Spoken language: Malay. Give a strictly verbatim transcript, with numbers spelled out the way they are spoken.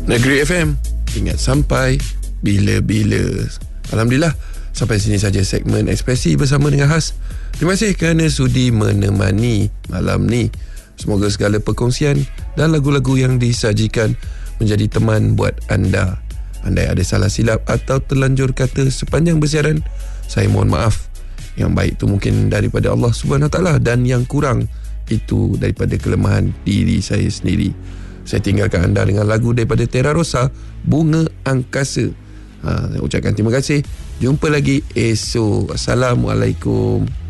Negeri F M, ingat sampai bila-bila. Alhamdulillah, sampai sini saja segmen Ekspresi bersama dengan Has. Terima kasih kerana sudi menemani malam ni. Semoga segala perkongsian dan lagu-lagu yang disajikan menjadi teman buat anda. Andai ada salah silap atau terlanjur kata sepanjang bersiaran, saya mohon maaf. Yang baik tu mungkin daripada Allah Subhanahu Wa Taala, dan yang kurang itu daripada kelemahan diri saya sendiri. Saya tinggalkan anda dengan lagu daripada Terra Rosa, Bunga Angkasa. Ha, saya ucapkan terima kasih. Jumpa lagi esok. Assalamualaikum.